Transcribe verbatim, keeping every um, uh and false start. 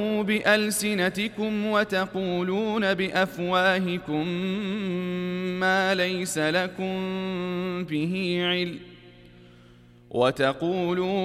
بألسنتكم وتقولون بأفواهكم ما ليس لكم به علم وتقولون